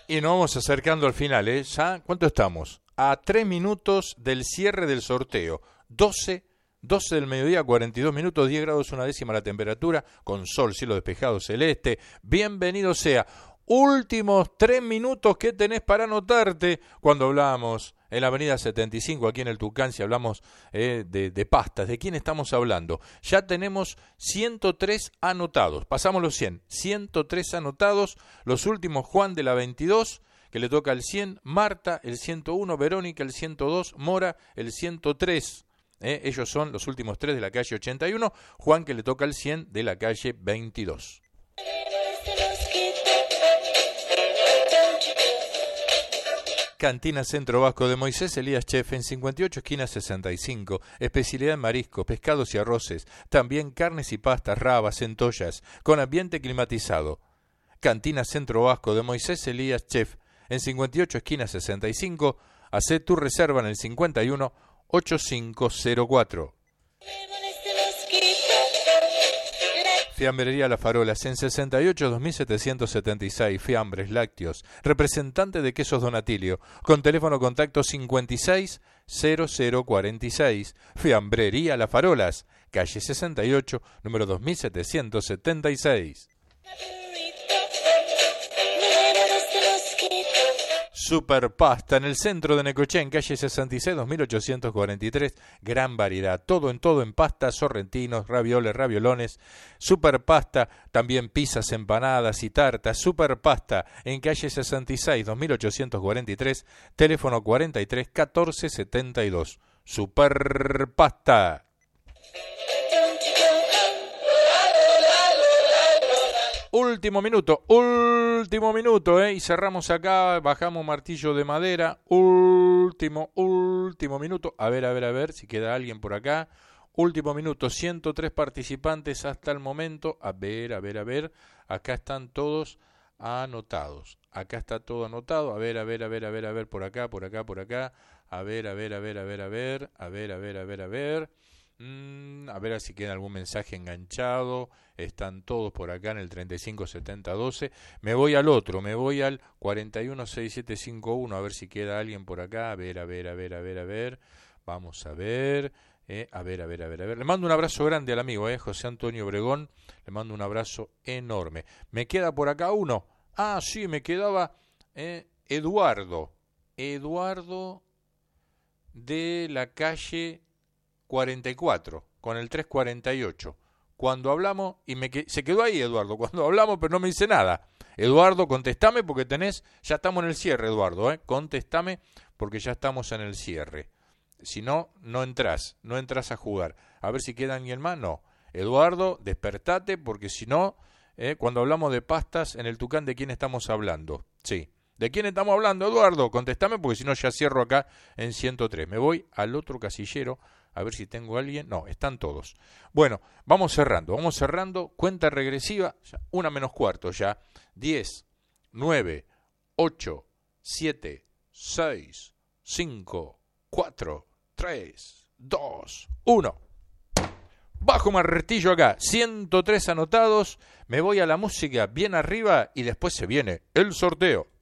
Y nos vamos acercando al final, ¿eh? ¿Ya? ¿Cuánto estamos? A 3 minutos del cierre del sorteo. 12 del mediodía, 42 minutos, 10 grados, una décima la temperatura, con sol, cielo despejado, celeste. Bienvenido sea. Últimos 3 minutos que tenés para anotarte cuando hablamos en la avenida 75, aquí en el Tucán, si hablamos de pastas. ¿De quién estamos hablando? Ya tenemos 103 anotados, pasamos los 100, 103 anotados, los últimos Juan de la 22, que le toca el 100, Marta el 101, Verónica el 102, Mora el 103. Ellos son los últimos 3 de la calle 81, Juan que le toca el 100 de la calle 22. Cantina Centro Vasco de Moisés Elías Chef en 58 esquina 65, especialidad en mariscos, pescados y arroces, también carnes y pastas, rabas, centollas, con ambiente climatizado. Cantina Centro Vasco de Moisés Elías Chef en 58 esquina 65, hacé tu reserva en el 51 8504. Fiambrería Las Farolas en 68 2776, fiambres, lácteos, representante de quesos Donatilio, con teléfono contacto 56 0046, Fiambrería Las Farolas, calle 68, número 2776. Super Pasta en el centro de Necochea, calle 66, 2843, gran variedad, todo en pastas, sorrentinos, ravioles, raviolones, Super Pasta, también pizzas, empanadas y tartas, Super Pasta en calle 66, 2843, teléfono 43 14 72, Super Pasta. Último minuto, y cerramos acá, bajamos martillo de madera, último minuto, a ver si queda alguien por acá, último minuto, 103 participantes hasta el momento, a ver, acá están todos anotados, acá está todo anotado, a ver, por acá, a ver si queda algún mensaje enganchado. Están todos por acá en el 357012. Me voy al 416751, a ver si queda alguien por acá. A ver. Vamos a ver. A ver. Le mando un abrazo grande al amigo, José Antonio Obregón. Le mando un abrazo enorme. Me queda por acá uno. Ah, sí, me quedaba Eduardo de la calle 44, con el 348. Cuando hablamos, se quedó ahí Eduardo, cuando hablamos, pero no me dice nada. Eduardo, contestame porque ya estamos en el cierre, Eduardo, contestame porque ya estamos en el cierre. Si no, no entras a jugar. A ver si queda alguien más, no. Eduardo, despertate porque si no, cuando hablamos de pastas en el Tucán, ¿de quién estamos hablando? Sí. ¿De quién estamos hablando, Eduardo? Contestame porque si no ya cierro acá en 103. Me voy al otro casillero a ver si tengo a alguien. No, están todos. Bueno, vamos cerrando. Cuenta regresiva, 1:45 ya. 10, 9, 8, 7, 6, 5, 4, 3, 2, 1. Bajo martillo acá, 103 anotados. Me voy a la música bien arriba y después se viene el sorteo.